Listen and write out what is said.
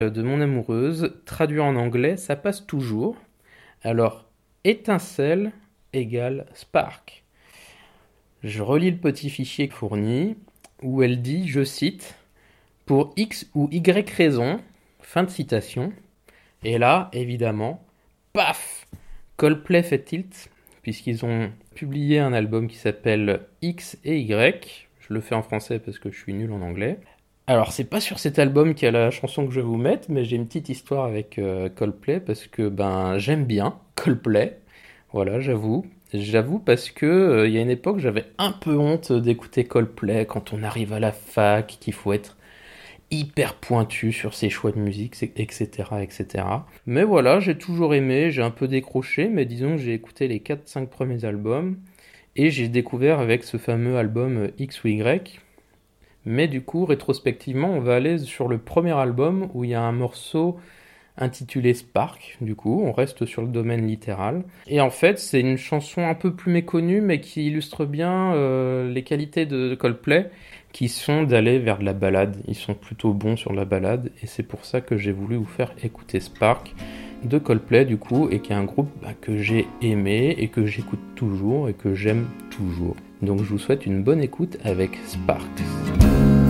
de mon amoureuse, traduit en anglais, ça passe toujours. Alors, étincelle égale spark. Je relis le petit fichier fourni où elle dit, je cite, pour X ou Y raison, fin de citation. Et là, évidemment, paf, Coldplay fait tilt, puisqu'ils ont publié un album qui s'appelle X et Y. Je le fais en français parce que je suis nul en anglais. Alors, c'est pas sur cet album qu'il y a la chanson que je vais vous mettre, mais j'ai une petite histoire avec Coldplay parce que j'aime bien Coldplay. Voilà, j'avoue. J'avoue parce que il y a une époque, j'avais un peu honte d'écouter Coldplay quand on arrive à la fac, qu'il faut être hyper pointu sur ses choix de musique, etc., etc. Mais voilà, j'ai toujours aimé, j'ai un peu décroché, mais disons que j'ai écouté les 4-5 premiers albums et j'ai découvert avec ce fameux album X ou Y. Mais du coup, rétrospectivement, on va aller sur le premier album où il y a un morceau intitulé Spark, du coup, on reste sur le domaine littéral. Et en fait, c'est une chanson un peu plus méconnue, mais qui illustre bien les qualités de Coldplay, qui sont d'aller vers de la ballade. Ils sont plutôt bons sur la ballade, et c'est pour ça que j'ai voulu vous faire écouter Spark de Coldplay, du coup, et qui est un groupe que j'ai aimé, et que j'écoute toujours, et que j'aime toujours. Donc je vous souhaite une bonne écoute avec Sparks.